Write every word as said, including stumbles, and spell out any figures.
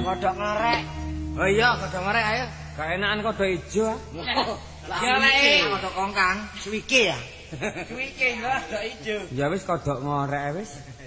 Kodok ngorek. Oh iya, kodok ngorek ayo. Gak enakan kodok ijo. Ya lek kodok kongkang, suwike ya. Suwike kodok ijo. Ya wis kodok ngorek wis.